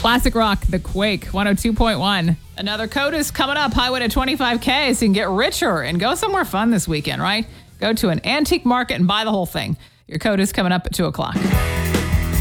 Classic rock, The Quake, 102.1. Another code is coming up, highway to 25K, so you can get richer and go somewhere fun this weekend, right? Go to an antique market and buy the whole thing. Your code is coming up at 2 o'clock.